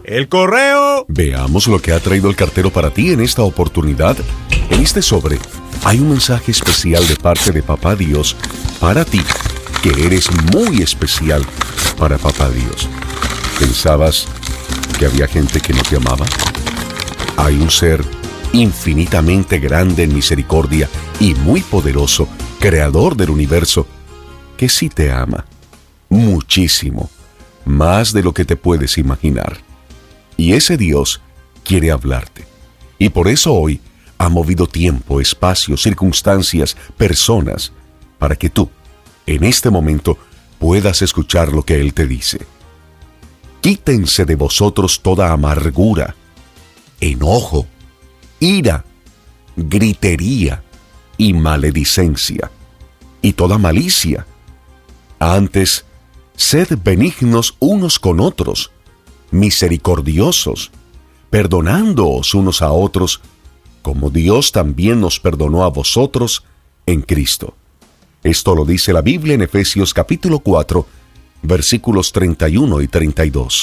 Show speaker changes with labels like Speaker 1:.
Speaker 1: ¡El correo!
Speaker 2: Veamos lo que ha traído el cartero para ti en esta oportunidad. En este sobre hay un mensaje especial de parte de Papá Dios para ti, que eres muy especial para Papá Dios. ¿Pensabas que había gente que no te amaba? Hay un ser infinitamente grande en misericordia y muy poderoso, creador del universo, que sí te ama. Muchísimo, más de lo que te puedes imaginar. Y ese Dios quiere hablarte. Y por eso hoy ha movido tiempo, espacio, circunstancias, personas, para que tú, en este momento, puedas escuchar lo que Él te dice. Quítense de vosotros toda amargura, enojo, ira, gritería y maledicencia, y toda malicia. Antes, sed benignos unos con otros, misericordiosos, perdonándoos unos a otros, como Dios también nos perdonó a vosotros en Cristo. Esto lo dice la Biblia en Efesios capítulo 4, versículos 31 y 32.